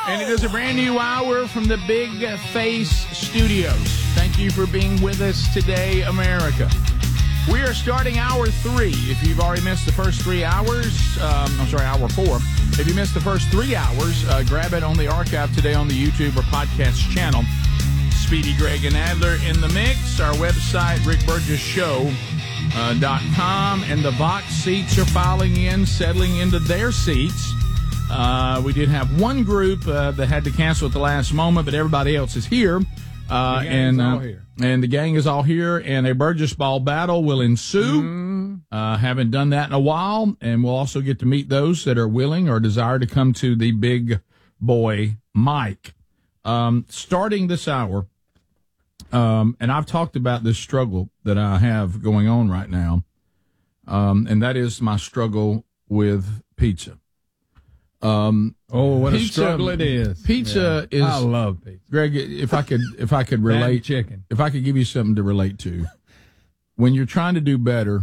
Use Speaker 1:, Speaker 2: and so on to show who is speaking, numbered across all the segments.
Speaker 1: And it is a brand new hour from the Big Face Studios. Thank you for being with us today, America. We are starting hour 3. If you've already missed the first 3 hours, hour 4. If you missed the first 3 hours, grab it on the archive today on the YouTube or podcast channel. Speedy, Greg, and Adler in the mix. Our website, rickburgesshow.com, and the Vox seats are filing in, settling into their seats. We did have one group that had to cancel at the last moment, but everybody else is here. And the gang is all here, and a Burgess Ball battle will ensue. Haven't done that in a while, and we'll also get to meet those that are willing or desire to come to the Big Boy Mike. Starting this hour, and I've talked about this struggle that I have going on right now, and that is my struggle with pizza.
Speaker 2: What a struggle it is.
Speaker 1: Pizza is.
Speaker 2: I love pizza.
Speaker 1: Greg, if I could relate,
Speaker 2: chicken.
Speaker 1: If I could give you something to relate to, when you're trying to do better,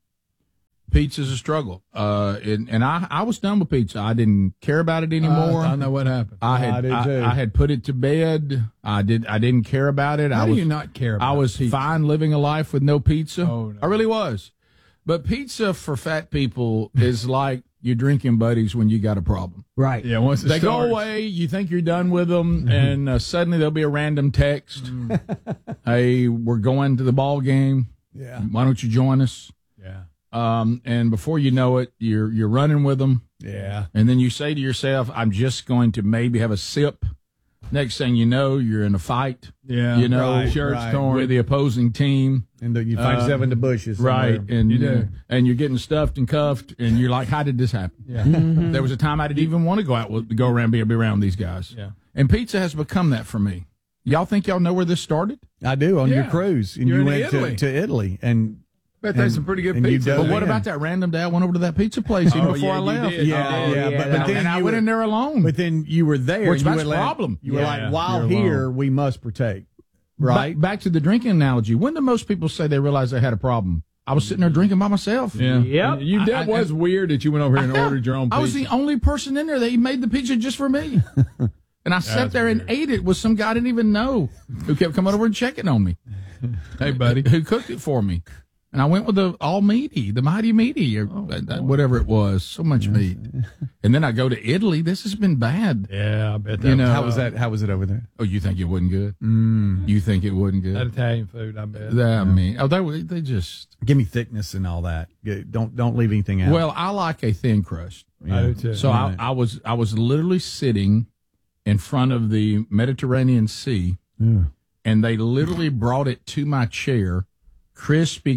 Speaker 1: pizza's a struggle. And I was done with pizza. I didn't care about it anymore.
Speaker 2: I know what happened.
Speaker 1: I had put it to bed. I didn't care about it.
Speaker 2: How do you not care about it?
Speaker 1: I was fine living a life with no pizza.
Speaker 2: Oh, no.
Speaker 1: I really was. But pizza for fat people is like your drinking buddies when you got a problem.
Speaker 3: Right.
Speaker 2: Yeah, once
Speaker 1: They go away, you think you're done with them, and suddenly there'll be a random text. Hey, we're going to the ball game.
Speaker 2: Yeah.
Speaker 1: Why don't you join us?
Speaker 2: Yeah.
Speaker 1: And before you know it, you're running with them.
Speaker 2: Yeah.
Speaker 1: And then you say to yourself, I'm just going to maybe have a sip. Next thing you know, you're in a fight.
Speaker 2: Yeah.
Speaker 1: You know,
Speaker 2: right, shirts torn
Speaker 1: with the opposing team.
Speaker 4: And you find yourself in the bushes.
Speaker 1: Right.
Speaker 4: Somewhere.
Speaker 1: And
Speaker 2: You do.
Speaker 1: And you're getting stuffed and cuffed, and you're like, how did this happen?
Speaker 2: Yeah.
Speaker 1: There was a time I didn't even want to go out go around, be around these guys.
Speaker 2: Yeah.
Speaker 1: And pizza has become that for me. Y'all think y'all know where this started?
Speaker 4: I do, on your
Speaker 2: Yeah.
Speaker 4: cruise. And
Speaker 2: You're
Speaker 4: you
Speaker 2: in
Speaker 4: went
Speaker 2: Italy.
Speaker 4: to Italy. And
Speaker 2: Bet that's some pretty good
Speaker 4: and you
Speaker 2: pizza.
Speaker 4: dug
Speaker 1: But
Speaker 4: it
Speaker 1: what
Speaker 4: in.
Speaker 1: about that random day I went over to that pizza place even
Speaker 2: Oh,
Speaker 1: before
Speaker 2: yeah,
Speaker 1: I
Speaker 2: you
Speaker 1: left?
Speaker 2: did.
Speaker 4: Yeah, but then
Speaker 1: And I
Speaker 4: you
Speaker 1: went
Speaker 4: were-
Speaker 1: in there alone.
Speaker 4: But then you were there.
Speaker 1: Which
Speaker 4: you
Speaker 1: that's
Speaker 4: were
Speaker 1: the
Speaker 4: like-
Speaker 1: problem.
Speaker 4: You were
Speaker 2: Yeah,
Speaker 4: like, while
Speaker 2: you're
Speaker 4: here,
Speaker 2: alone.
Speaker 4: we must partake. Right?
Speaker 1: Back to the drinking analogy. When do most people say they realize they had a problem? I was sitting there drinking by myself.
Speaker 2: Yeah.
Speaker 3: Yep.
Speaker 2: That was weird that you went over here and ordered your own pizza.
Speaker 1: I was the only person in there that made the pizza just for me. And I sat there and ate it with some guy I didn't even know who kept coming over and checking on me.
Speaker 2: Hey, buddy.
Speaker 1: Who cooked it for me. And I went with the mighty meaty, or whatever it was. So much meat. And then I go to Italy. This has been bad.
Speaker 2: Yeah, I bet that.
Speaker 1: You know,
Speaker 4: How was that? How was it over there?
Speaker 1: Oh, you think it wasn't good? You think it wasn't
Speaker 2: That
Speaker 1: good?
Speaker 2: Italian food, I bet.
Speaker 1: I mean, they just.
Speaker 4: Give me thickness and all that. Don't leave anything out.
Speaker 1: Well, I like a thin crust.
Speaker 2: I do too.
Speaker 1: So
Speaker 4: Right.
Speaker 1: I was literally sitting in front of the Mediterranean Sea, and they literally brought it to my chair, crispy,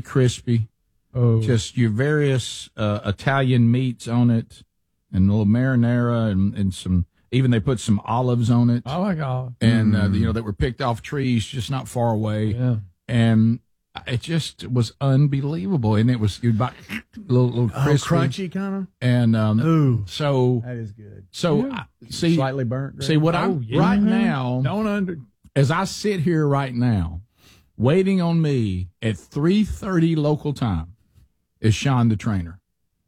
Speaker 1: just your various Italian meats on it, and a little marinara, and some. Even they put some olives on it,
Speaker 2: I like olive.
Speaker 1: and that were picked off trees just not far away,
Speaker 2: Yeah.
Speaker 1: and it just was unbelievable. And it was little crispy,
Speaker 4: crunchy kind of.
Speaker 1: and
Speaker 4: Ooh,
Speaker 1: so.
Speaker 4: that is good.
Speaker 1: So, see,
Speaker 4: Slightly burnt.
Speaker 1: see what I'm
Speaker 2: yeah.
Speaker 1: right now,
Speaker 2: Don't
Speaker 1: as I sit here right now, waiting on me at 3:30 local time is Sean the trainer.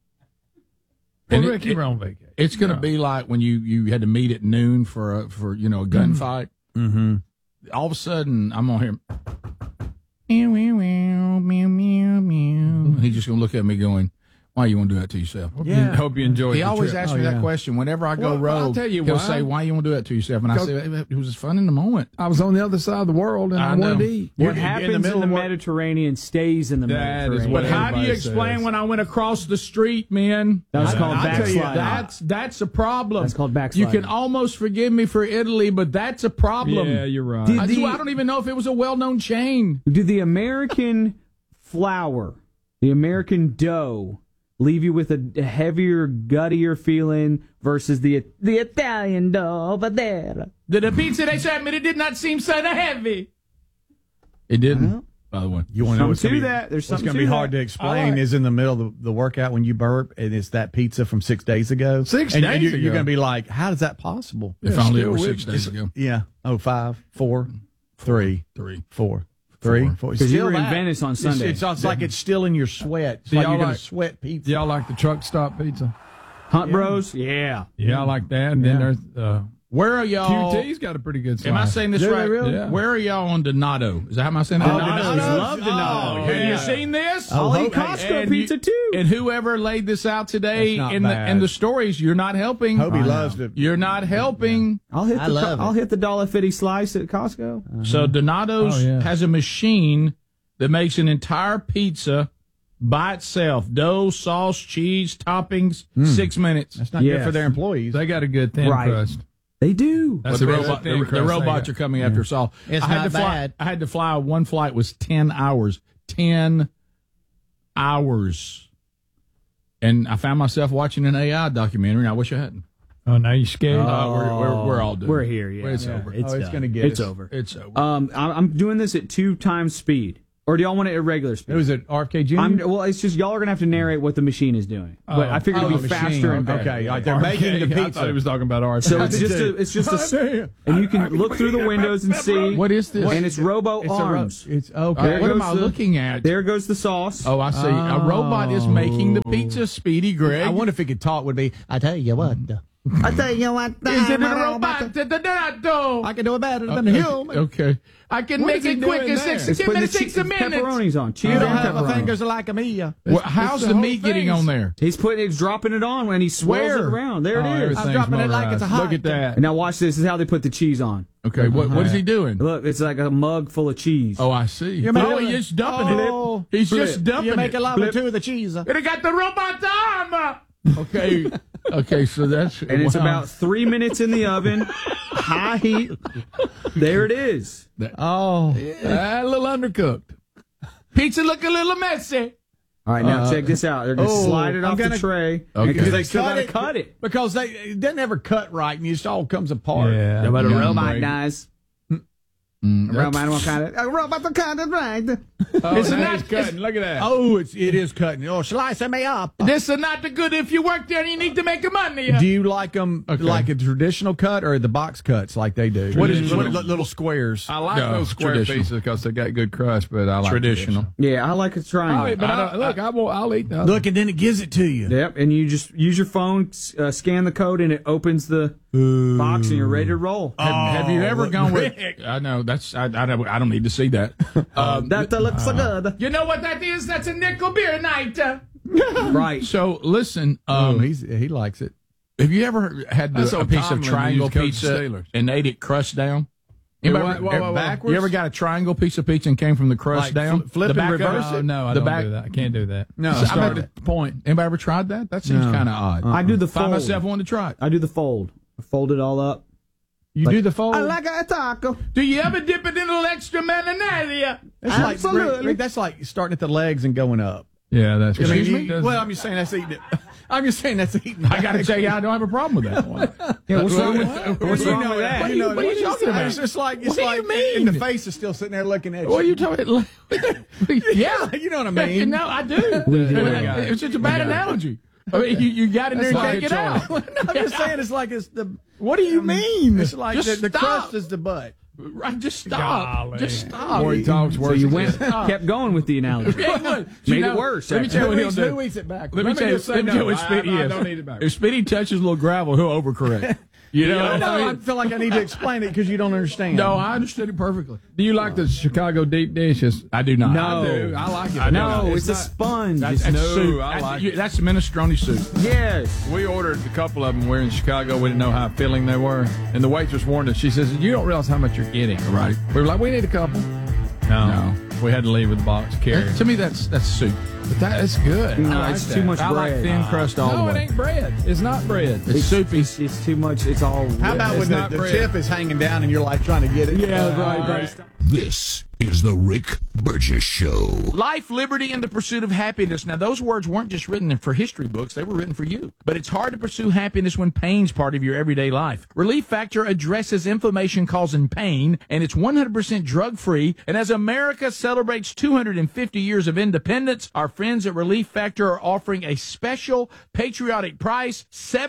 Speaker 2: Well,
Speaker 1: And
Speaker 2: Rick, you were on vacation.
Speaker 1: it's going to be like when you had to meet at noon for a gunfight.
Speaker 4: Mm-hmm.
Speaker 1: All of a sudden, I'm on here. Meow, meow, meow, meow, meow, meow. He's just going to look at me going, why you want to do that to yourself?
Speaker 4: Yeah.
Speaker 2: Hope you enjoyed
Speaker 1: He
Speaker 2: the
Speaker 1: always
Speaker 2: trip.
Speaker 1: asks me that question whenever I go
Speaker 2: Well,
Speaker 1: rogue.
Speaker 2: I'll tell you
Speaker 1: he'll
Speaker 2: why.
Speaker 1: say, "Why you want to do that to yourself?" And I say, "It was fun in the moment."
Speaker 2: I was on the other side of the world and I
Speaker 1: know.
Speaker 2: wanted to eat.
Speaker 3: What
Speaker 4: You're in
Speaker 3: happens
Speaker 4: the
Speaker 3: in
Speaker 4: middle
Speaker 3: the
Speaker 4: of work-
Speaker 3: Mediterranean stays in the
Speaker 2: That is
Speaker 3: Mediterranean.
Speaker 2: what
Speaker 1: But how do you
Speaker 2: everybody
Speaker 1: explain
Speaker 2: says.
Speaker 1: when I went across the street, man?
Speaker 3: That was called
Speaker 4: I'll tell you,
Speaker 3: backsliding.
Speaker 1: That's a problem.
Speaker 3: That's called
Speaker 1: You
Speaker 3: backsliding.
Speaker 1: can almost forgive me for Italy, but that's a problem.
Speaker 2: Yeah, you're right.
Speaker 3: Did
Speaker 1: I
Speaker 3: the-
Speaker 1: don't even know if it was a well-known chain.
Speaker 3: Do the American flour, the American dough, leave you with a heavier, guttier feeling versus the Italian dough over there?
Speaker 1: The pizza they sent me, it did not seem so heavy. It didn't, by the way.
Speaker 4: You want to know what's
Speaker 3: Something
Speaker 4: going
Speaker 3: to
Speaker 4: to
Speaker 3: that. There's
Speaker 4: What's
Speaker 3: something
Speaker 4: going to
Speaker 3: to
Speaker 4: be
Speaker 3: that.
Speaker 4: hard to explain is in the middle of the workout when you burp, and it's that pizza from 6 days ago.
Speaker 2: 6
Speaker 4: and
Speaker 2: days
Speaker 4: you're
Speaker 2: ago.
Speaker 4: going to be like, how is that possible?
Speaker 1: If
Speaker 2: Yeah,
Speaker 1: only it
Speaker 2: still
Speaker 1: were
Speaker 2: with
Speaker 1: 6 days ago.
Speaker 4: Yeah. Oh, 5, 4, 3, 4. 3, 4.
Speaker 3: Because you
Speaker 4: Still
Speaker 3: were in
Speaker 4: that.
Speaker 3: Venice on Sunday.
Speaker 4: It's like it's still in your sweat. It's
Speaker 2: Do
Speaker 4: like
Speaker 2: y'all
Speaker 4: you're going
Speaker 2: like-
Speaker 4: to sweat pizza.
Speaker 2: Do y'all like the truck stop pizza?
Speaker 3: Hunt Bros? Yeah.
Speaker 2: Yeah, I like that. And then there's
Speaker 1: Where are y'all?
Speaker 2: QT's got a pretty good slice.
Speaker 1: Am I saying this
Speaker 3: Do they
Speaker 1: right?
Speaker 3: really?
Speaker 2: Yeah.
Speaker 1: Where are y'all on Donato? Is that how am I saying that?
Speaker 3: Donatos love Donato.
Speaker 1: Have you seen this?
Speaker 3: I'll eat Costco
Speaker 1: And
Speaker 3: pizza too.
Speaker 1: And whoever laid this out today
Speaker 4: That's not
Speaker 1: in
Speaker 4: bad.
Speaker 1: the stories, you're not helping.
Speaker 4: Hobie loves to.
Speaker 1: You're not helping.
Speaker 3: I'll hit
Speaker 4: I love it.
Speaker 3: I'll hit the $1.50 slice at Costco.
Speaker 1: So Donato's
Speaker 2: Oh, yeah.
Speaker 1: has a machine that makes an entire pizza by itself: dough, sauce, cheese, toppings, 6 minutes.
Speaker 4: That's not
Speaker 3: Yes.
Speaker 4: good for their employees.
Speaker 2: They got a good thin
Speaker 3: Right.
Speaker 2: crust.
Speaker 3: They do.
Speaker 2: That's
Speaker 1: But the,
Speaker 2: a
Speaker 1: robot,
Speaker 2: thin
Speaker 1: the
Speaker 2: crust they
Speaker 1: robots
Speaker 2: got.
Speaker 1: are coming after us all.
Speaker 4: It's
Speaker 1: I had
Speaker 4: not
Speaker 1: to fly.
Speaker 4: bad.
Speaker 1: I had to fly. One flight was 10 hours. 10 hours. And I found myself watching an AI documentary, and I wish I hadn't.
Speaker 2: Oh, now you scared?
Speaker 1: We're all doomed.
Speaker 3: We're here. Yeah,
Speaker 1: It's
Speaker 3: yeah.
Speaker 1: over.
Speaker 3: It's
Speaker 4: it's
Speaker 3: done.
Speaker 4: going to get
Speaker 3: It's
Speaker 4: us.
Speaker 3: over.
Speaker 1: It's over.
Speaker 3: I'm doing this at 2 times speed. Or do y'all want it at regular
Speaker 4: It
Speaker 3: speed?
Speaker 4: was at RFK Jr.
Speaker 3: Well, it's just y'all are gonna have to narrate what the machine is doing. But I figured it'd be
Speaker 4: the
Speaker 3: faster
Speaker 4: machine.
Speaker 3: and better.
Speaker 4: Okay, like they're making the
Speaker 2: I thought
Speaker 4: pizza.
Speaker 2: he was talking about ours.
Speaker 3: So it's just a, and you can look through the windows and see.
Speaker 1: What is this?
Speaker 3: And it's robo arms.
Speaker 4: It's okay.
Speaker 3: There
Speaker 1: what am
Speaker 3: goes
Speaker 1: I
Speaker 3: the-
Speaker 1: looking at?
Speaker 3: There goes the sauce.
Speaker 1: Oh, I see. A robot is making the pizza. Speedy Greg.
Speaker 4: I wonder if it could talk. Would be. I tell you what. I tell you what.
Speaker 1: Is it a robot? Donato.
Speaker 4: I can do it better than a human.
Speaker 1: Okay. I can
Speaker 2: What
Speaker 1: make
Speaker 2: is he
Speaker 1: it quick
Speaker 2: doing
Speaker 1: in
Speaker 2: there?
Speaker 1: 6 to
Speaker 3: It's
Speaker 1: 10
Speaker 3: putting
Speaker 1: minutes,
Speaker 3: the
Speaker 1: 6 minutes.
Speaker 3: pepperonis on. Cheese
Speaker 4: You
Speaker 3: and
Speaker 4: don't have
Speaker 3: pepperoni.
Speaker 4: fingers like me.
Speaker 1: Well, how's
Speaker 2: the
Speaker 1: the
Speaker 2: whole
Speaker 1: meat getting
Speaker 2: thing.
Speaker 1: on there?
Speaker 3: He's dropping it on and he swirls it
Speaker 1: Where?
Speaker 3: around. There
Speaker 2: Oh,
Speaker 3: it is.
Speaker 2: everything's
Speaker 4: I'm dropping it like it's a
Speaker 2: motorized.
Speaker 4: hot
Speaker 2: Look at that.
Speaker 3: And now watch this. This is how they put the cheese on.
Speaker 1: Okay, what is he doing?
Speaker 3: Look, it's like a mug full of cheese.
Speaker 1: Oh, I see.
Speaker 4: You make
Speaker 1: Oh,
Speaker 4: it-
Speaker 1: he's just dumping
Speaker 4: Oh,
Speaker 1: it. He's
Speaker 3: flip.
Speaker 1: just dumping
Speaker 4: You make
Speaker 1: it.
Speaker 4: a lot of two of the cheese.
Speaker 1: And it got the robot arm. Okay. Okay, so that's
Speaker 3: And it's
Speaker 1: wow.
Speaker 3: about 3 minutes in the oven, high heat. There it is.
Speaker 4: Oh,
Speaker 2: A little undercooked.
Speaker 1: Pizza look a little messy.
Speaker 3: All right, now check this out. They're going to slide it
Speaker 4: I'm
Speaker 3: off the
Speaker 4: gonna-
Speaker 3: tray
Speaker 1: Okay.
Speaker 3: because they still
Speaker 4: Cut
Speaker 3: got to
Speaker 4: it.
Speaker 3: cut it.
Speaker 4: because it doesn't ever cut right, and it just all comes apart.
Speaker 2: Yeah.
Speaker 3: But a
Speaker 2: Yeah.
Speaker 3: robot does.
Speaker 1: Mm,
Speaker 3: A robot will cut it. A robot will cut it right.
Speaker 2: Oh,
Speaker 1: It's
Speaker 2: now
Speaker 1: not-
Speaker 2: he's cutting. Look at that.
Speaker 4: Oh, it is cutting. Oh, slicing me up.
Speaker 1: This is not the good if you work there and you need to make money.
Speaker 4: Do you like them like a traditional cut or the box cuts like they do? What is
Speaker 2: Traditional.
Speaker 4: little squares?
Speaker 2: I like
Speaker 1: No,
Speaker 2: those square
Speaker 1: traditional.
Speaker 2: pieces because they got good crust, but I like
Speaker 1: Traditional.
Speaker 3: Yeah, I like a triangle.
Speaker 2: But I'll eat those.
Speaker 4: Look, and then it gives it to you.
Speaker 3: Yep, and you just use your phone, scan the code, and it opens the box, and you're ready to roll.
Speaker 1: Have you ever
Speaker 4: look,
Speaker 1: gone
Speaker 4: Rick.
Speaker 1: with? I know that's. I don't need to see that.
Speaker 3: That looks so good.
Speaker 1: You know what that is? That's a nickel beer night.
Speaker 3: Right.
Speaker 1: So listen.
Speaker 4: He likes it.
Speaker 1: Have you ever had
Speaker 2: That's
Speaker 1: a
Speaker 2: what
Speaker 1: piece
Speaker 2: Tomlin
Speaker 1: of triangle
Speaker 2: used to coach
Speaker 1: pizza
Speaker 2: the Steelers.
Speaker 1: and ate it crust down?
Speaker 2: Whoa,
Speaker 1: Anybody
Speaker 2: whoa, whoa, whoa.
Speaker 1: backwards? You ever got a triangle piece of pizza and came from the crust
Speaker 4: Like
Speaker 1: down?
Speaker 4: flip
Speaker 1: the
Speaker 4: and
Speaker 1: back of
Speaker 4: reverse
Speaker 1: it?
Speaker 2: Oh, no, I
Speaker 1: the
Speaker 2: don't
Speaker 1: back.
Speaker 2: do that. I can't do that.
Speaker 4: No,
Speaker 1: So I'm
Speaker 4: start
Speaker 1: at the point. Anybody ever tried that? That seems
Speaker 3: No.
Speaker 1: kind of odd.
Speaker 3: I do the
Speaker 1: Find
Speaker 3: fold.
Speaker 1: myself wanting to try it.
Speaker 3: I do the fold. I fold it all up.
Speaker 4: You do the fold.
Speaker 3: I like a taco.
Speaker 1: Do you ever dip it in a little extra mayonnaise?
Speaker 4: That's like
Speaker 3: Absolutely.
Speaker 4: Rick, that's like starting at the legs and going up.
Speaker 2: Yeah, that's
Speaker 1: Excuse
Speaker 2: right.
Speaker 1: me?
Speaker 2: Doesn't-
Speaker 4: Well, I'm just saying that's eating it. I'm just saying that's eating.
Speaker 1: I got to tell you, I don't have a problem with that one.
Speaker 3: Yeah, what's wrong with
Speaker 1: What's
Speaker 3: wrong
Speaker 1: wrong
Speaker 3: with that?
Speaker 1: What are you talking about?
Speaker 4: It's just like
Speaker 1: What do you mean?
Speaker 4: And the face is still sitting there looking at you.
Speaker 1: What are you talking about? Yeah.
Speaker 4: You know what I mean?
Speaker 1: No, I do. It's just a bad analogy. I mean, you got in there and
Speaker 2: That's
Speaker 1: can't get out.
Speaker 4: No, I'm just saying it's like it's the. What do you mean? It's like
Speaker 1: Just
Speaker 4: the
Speaker 1: stop.
Speaker 4: crust is the butt.
Speaker 1: Right, just stop.
Speaker 2: Golly.
Speaker 1: Just stop.
Speaker 2: More he talks,
Speaker 3: So
Speaker 2: worse
Speaker 3: you
Speaker 2: it
Speaker 3: went,
Speaker 2: gets.
Speaker 3: kept going with the analogy.
Speaker 1: Yeah, look,
Speaker 3: Made
Speaker 1: you
Speaker 3: it
Speaker 1: know,
Speaker 3: worse,
Speaker 1: Let me tell you what he'll do.
Speaker 4: Who eats it back?
Speaker 1: Let me tell you
Speaker 2: just say
Speaker 1: let me tell you
Speaker 2: no.
Speaker 1: what Speedy
Speaker 2: I
Speaker 1: is.
Speaker 2: don't eat it back.
Speaker 1: If Speedy touches a little gravel, he'll overcorrect. You know what
Speaker 4: No,
Speaker 1: I
Speaker 4: I
Speaker 1: mean?
Speaker 4: feel like I need to explain it because you don't understand.
Speaker 1: No, I understood it perfectly.
Speaker 2: Do you like the Chicago deep dishes?
Speaker 1: I do not.
Speaker 3: No.
Speaker 2: I do. I like it.
Speaker 1: I know.
Speaker 3: No, it's a
Speaker 2: not-
Speaker 3: sponge.
Speaker 1: That's
Speaker 2: No,
Speaker 1: soup.
Speaker 2: I like it.
Speaker 1: That's minestrone soup.
Speaker 3: Yes.
Speaker 2: We ordered a couple of them. We're in Chicago. We didn't know how filling they were. And the waitress warned us. She says, you don't realize how much you're getting.
Speaker 1: Right.
Speaker 2: We were like, we need a couple. No. We had to leave with the box carried.
Speaker 1: To me, that's soup.
Speaker 2: But that's good.
Speaker 3: No,
Speaker 2: I like
Speaker 3: it's
Speaker 2: that.
Speaker 3: too much
Speaker 1: I like
Speaker 3: bread.
Speaker 1: thin crust all
Speaker 2: No,
Speaker 1: the
Speaker 2: it
Speaker 1: way.
Speaker 2: ain't bread. It's not bread.
Speaker 1: It's soupy.
Speaker 3: It's too much. It's all.
Speaker 4: How about
Speaker 2: It's
Speaker 4: when
Speaker 2: not
Speaker 4: the
Speaker 2: bread.
Speaker 4: tip is hanging down and you're like trying to get it?
Speaker 3: Yeah, right.
Speaker 5: This is the Rick Burgess Show.
Speaker 1: Life, liberty, and the pursuit of happiness. Now, those words weren't just written for history books. They were written for you. But it's hard to pursue happiness when pain's part of your everyday life. Relief Factor addresses inflammation-causing pain, and it's 100% drug-free. And as America celebrates 250 years of independence, our friends at Relief Factor are offering a special patriotic price,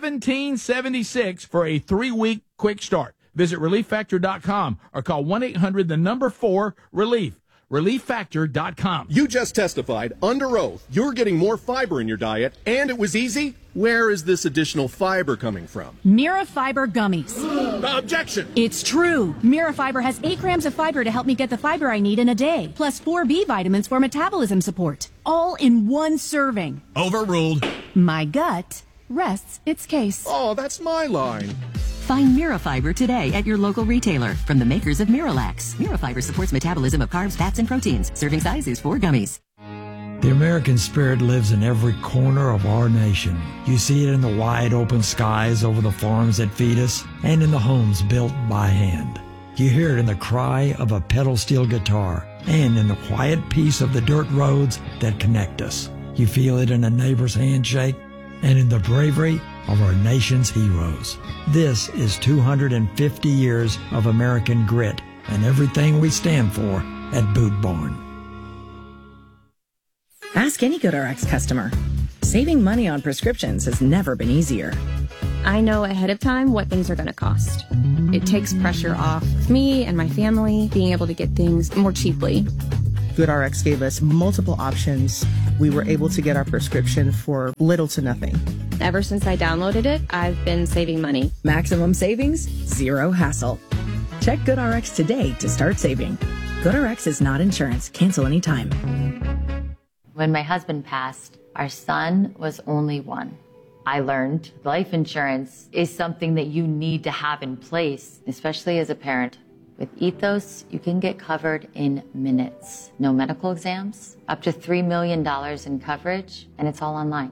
Speaker 1: $17.76 for a 3-week quick start. Visit ReliefFactor.com or call 1-800-4-RELIEF. ReliefFactor.com.
Speaker 6: You just testified under oath you're getting more fiber in your diet, and it was easy. Where is this additional fiber coming from?
Speaker 7: Mira Fiber Gummies.
Speaker 6: Objection!
Speaker 7: It's true. Mira Fiber has 8 grams of fiber to help me get the fiber I need in a day, plus 4 B vitamins for metabolism support. All in one serving.
Speaker 5: Overruled.
Speaker 7: My gut rests its case.
Speaker 6: Oh, that's my line.
Speaker 8: Find Mirafiber today at your local retailer from the makers of Miralax. Mirafiber supports metabolism of carbs, fats, and proteins. Serving size is 4 gummies.
Speaker 9: The American spirit lives in every corner of our nation. You see it in the wide open skies over the farms that feed us and in the homes built by hand. You hear it in the cry of a pedal steel guitar and in the quiet peace of the dirt roads that connect us. You feel it in a neighbor's handshake and in the bravery of our nation's heroes. This is 250 years of American grit and everything we stand for at Boot Barn.
Speaker 10: Ask any GoodRx customer. Saving money on prescriptions has never been easier.
Speaker 11: I know ahead of time what things are going to cost. It takes pressure off me and my family being able to get things more cheaply.
Speaker 12: GoodRx gave us multiple options. We were able to get our prescription for little to nothing.
Speaker 11: Ever since I downloaded it, I've been saving money.
Speaker 10: Maximum savings, zero hassle. Check GoodRx today to start saving. GoodRx is not insurance. Cancel anytime.
Speaker 13: When my husband passed, our son was only 1. I learned life insurance is something that you need to have in place, especially as a parent. With Ethos, you can get covered in minutes. No medical exams, up to $3 million in coverage, and it's all online.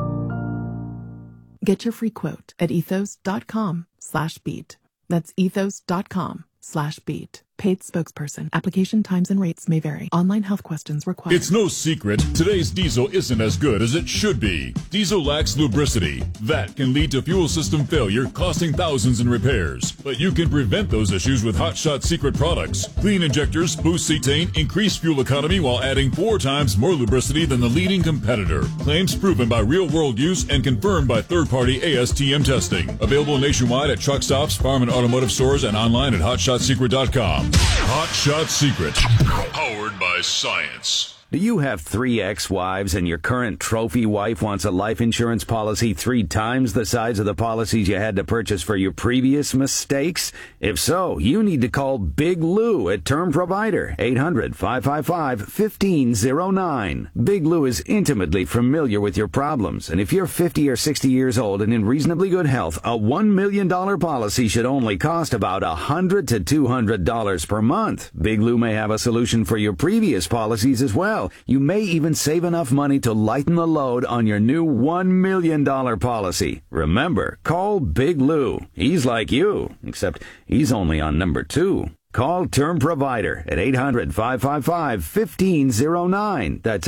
Speaker 14: Get your free quote at ethos.com/beat. That's ethos.com/beat. Paid spokesperson. Application times and rates may vary. Online health questions required.
Speaker 15: It's no secret today's diesel isn't as good as it should be. Diesel lacks lubricity. That can lead to fuel system failure, costing thousands in repairs. But you can prevent those issues with Hot Shot Secret products. Clean injectors, boost cetane, increase fuel economy while adding 4 times more lubricity than the leading competitor. Claims proven by real-world use and confirmed by third-party ASTM testing. Available nationwide at truck stops, farm and automotive stores, and online at hotshotsecret.com. Hot Shot Secret, powered by science.
Speaker 16: Do you have 3 ex-wives and your current trophy wife wants a life insurance policy 3 times the size of the policies you had to purchase for your previous mistakes? If so, you need to call Big Lou at Term Provider, 800-555-1509. Big Lou is intimately familiar with your problems, and if you're 50 or 60 years old and in reasonably good health, a $1 million policy should only cost about $100 to $200 per month. Big Lou may have a solution for your previous policies as well. You may even save enough money to lighten the load on your new $1 million policy. Remember, call Big Lou. He's like you, except he's only on number 2. Call Term Provider at 800-555-1509. That's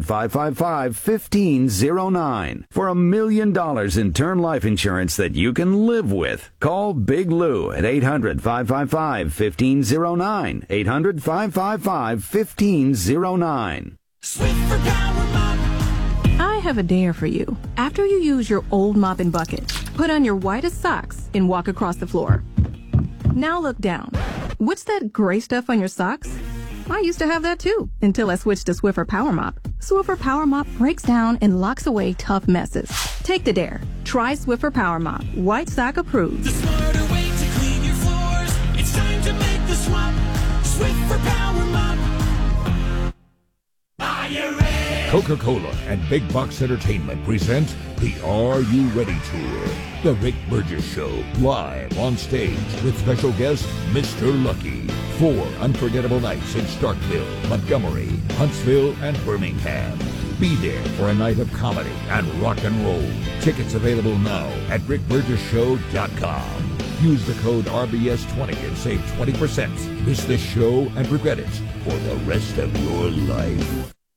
Speaker 16: 800-555-1509. For $1 million in term life insurance that you can live with. Call Big Lou at 800-555-1509. 800-555-1509.
Speaker 14: I have a dare for you. After you use your old mop and bucket, put on your whitest socks and walk across the floor. Now look down. What's that gray stuff on your socks? I used to have that too, until I switched to Swiffer Power Mop. Swiffer Power Mop breaks down and locks away tough messes. Take the dare. Try Swiffer Power Mop. White sock approved.
Speaker 17: The smarter way to clean your floors. It's time to make the swap. Swiffer Power Mop. Are you ready?
Speaker 5: Coca-Cola and Big Box Entertainment present the Are You Ready Tour. The Rick Burgess Show, live on stage with special guest Mr. Lucky. 4 unforgettable nights in Starkville, Montgomery, Huntsville, and Birmingham. Be there for a night of comedy and rock and roll. Tickets available now at rickburgessshow.com. Use the code RBS20 and save 20%. Miss this show and regret it for the rest of your life.